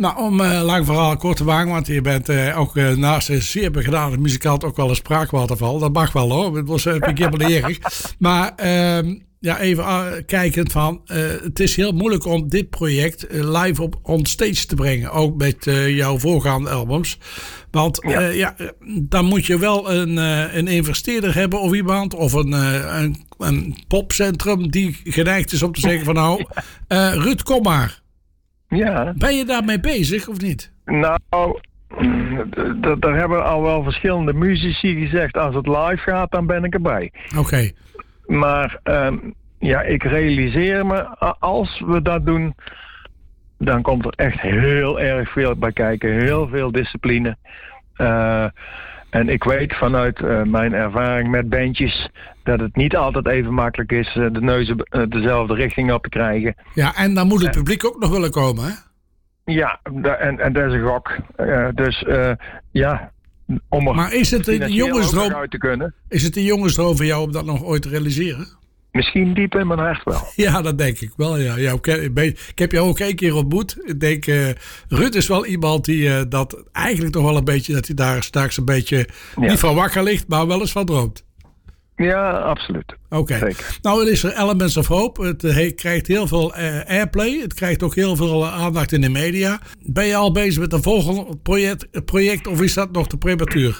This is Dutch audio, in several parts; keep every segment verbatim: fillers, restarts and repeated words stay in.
Nou, om uh, lang verhaal kort te maken, want je bent uh, ook uh, naast een zeer begnadigd muzikant ook wel een spraakwaterval. Dat mag wel hoor, het was uh, een keer maar erg. Maar uh, ja, even uh, kijkend van, uh, het is heel moeilijk om dit project uh, live op on stage te brengen. Ook met uh, jouw voorgaande albums. Want ja. Uh, ja, dan moet je wel een, uh, een investeerder hebben of iemand. Of een, uh, een, een popcentrum die geneigd is om te zeggen van nou, uh, Ruud, kom maar. Ja. Ben je daarmee bezig of niet? Nou, d- daar hebben al wel verschillende muzici gezegd. Als het live gaat, dan ben ik erbij. Oké. Okay. Maar um, ja, ik realiseer me, als we dat doen, dan komt er echt heel erg veel bij kijken. Heel veel discipline. Uh, en ik weet vanuit uh, mijn ervaring met bandjes dat het niet altijd even makkelijk is uh, de neuzen uh, dezelfde richting op te krijgen. Ja, en dan moet het publiek ook nog willen komen, hè? Ja, da- en, en dat is een gok. Uh, dus uh, ja, om er maar is het een jongensdroom uit te kunnen. Is het een jongensdroom voor jou om dat nog ooit te realiseren? Misschien diep in mijn hart wel. Ja, dat denk ik wel. Ja. Ja, ik heb jou ook één keer ontmoet. Ik denk, uh, Ruud is wel iemand die uh, dat eigenlijk toch wel een beetje, dat hij daar straks een beetje ja. niet van wakker ligt, maar wel eens van droomt. Ja, absoluut. Oké. Okay. Nou, het is er Elements of Hope. Het uh, krijgt heel veel uh, airplay. Het krijgt ook heel veel uh, aandacht in de media. Ben je al bezig met een volgend project, project of is dat nog te prematuur?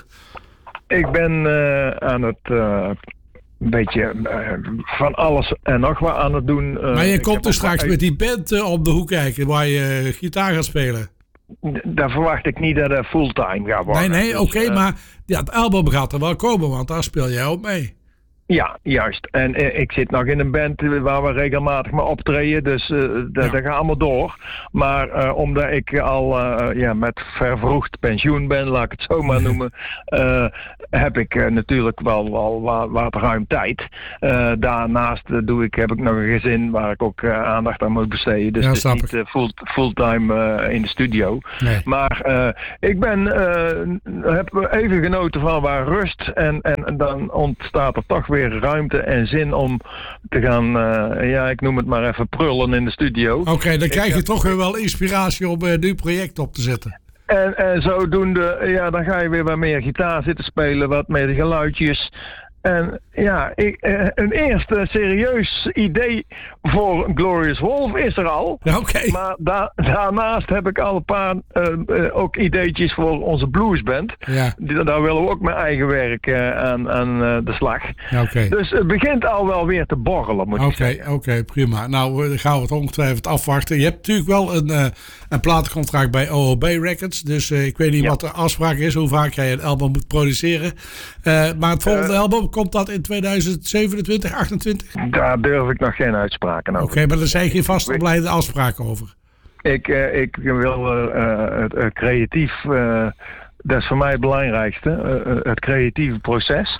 Ik ben uh, aan het uh, een beetje uh, van alles en nog wat aan het doen. Uh, maar je komt dus straks met die band uh, op de hoek kijken waar je uh, gitaar gaat spelen. Daar verwacht ik niet dat het fulltime gaat worden. Nee, nee, dus, oké, okay, uh, maar ja, het album gaat er wel komen, want daar speel jij ook mee. Ja, juist. En uh, ik zit nog in een band waar we regelmatig maar optreden, dus uh, dat, ja. dat gaat allemaal door. Maar uh, omdat ik al uh, ja, met vervroegd pensioen ben, laat ik het zo maar noemen, uh, heb ik uh, natuurlijk wel, wel wat, wat ruim tijd. Uh, daarnaast uh, doe ik, heb ik nog een gezin waar ik ook uh, aandacht aan moet besteden. Dus ja, het is niet uh, full, fulltime uh, in de studio. Nee. Maar uh, ik ben, uh, heb even genoten van waar rust en, en, en dan ontstaat er toch weer weer ruimte en zin om te gaan, uh, ja, ik noem het maar even prullen in de studio. Oké, okay, dan krijg je ik, toch weer wel inspiratie om een nieuw project op te zetten. En, en zodoende, ja, dan ga je weer wat meer gitaar zitten spelen, wat meer geluidjes. En ja, ik, een eerste serieus idee voor Glorious Wolf is er al. Ja, okay. Maar da- daarnaast heb ik al een paar uh, uh, ook ideetjes voor onze bluesband. Ja. Die, daar willen we ook mijn eigen werk uh, aan, aan uh, de slag. Ja, okay. Dus het begint al wel weer te borrelen, moet okay, ik zeggen. Oké, okay, prima. Nou, dan gaan we het ongetwijfeld afwachten. Je hebt natuurlijk wel een, uh, een platencontract bij O O B Records. Dus uh, ik weet niet ja. wat de afspraak is, hoe vaak jij een album moet produceren. Uh, maar het volgende uh, album, komt dat in tweeduizend zevenentwintig, achtentwintig? Daar durf ik nog geen uitspraken over. Oké, okay, maar er zijn geen vastgelegde afspraken over. Ik, uh, ik wil uh, het uh, creatief, uh, dat is voor mij het belangrijkste, uh, het creatieve proces.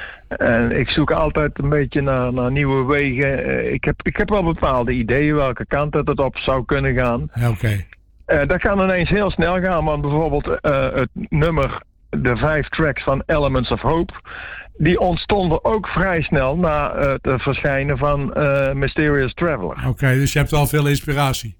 En ik zoek altijd een beetje naar, naar nieuwe wegen. Uh, ik, heb, ik heb wel bepaalde ideeën welke kant dat het op zou kunnen gaan. Oké. Okay. Uh, dat kan ineens heel snel gaan, want bijvoorbeeld uh, het nummer, de vijf tracks van Elements of Hope, die ontstonden ook vrij snel na uh, het verschijnen van uh, Mysterious Traveler. Oké, okay, dus je hebt wel veel inspiratie.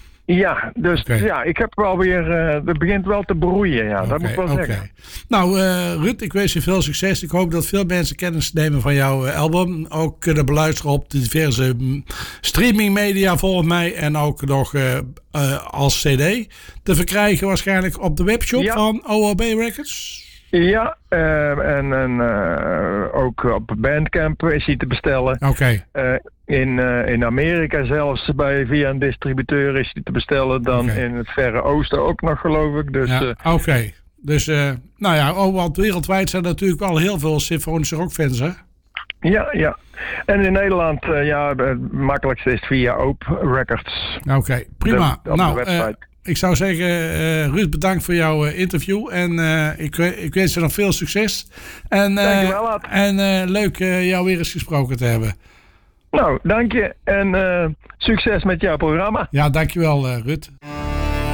Ja, dus okay. ja, ik heb wel weer, uh, het begint wel te broeien, ja, okay, dat moet ik wel okay. zeggen. Nou, uh, Ruud, ik wens je veel succes. Ik hoop dat veel mensen kennis nemen van jouw uh, album. Ook kunnen beluisteren op de diverse um, streamingmedia volgens mij. En ook nog uh, uh, als cd te verkrijgen waarschijnlijk op de webshop ja. van O O B Records. Ja, uh, en, en uh, ook op Bandcamp is hij te bestellen. Oké. Okay. Uh, in, uh, in Amerika zelfs bij, via een distributeur is hij te bestellen. Dan okay. in het Verre Oosten ook nog, geloof ik. Dus, ja, uh, Oké. Okay. Dus, uh, nou ja, oh, want wereldwijd zijn er natuurlijk wel heel veel symfonische rockfans, hè? Ja, ja. En in Nederland, uh, ja, het makkelijkste is via Oop Records. Oké, okay, prima. De, op nou, de website. Uh, ik zou zeggen, uh, Ruud, bedankt voor jouw uh, interview. En uh, ik, ik wens je nog veel succes. En, uh, dankjewel, Ad. En uh, leuk uh, jou weer eens gesproken te hebben. Nou, dank je. En uh, succes met jouw programma. Ja, dankjewel, uh, Ruud.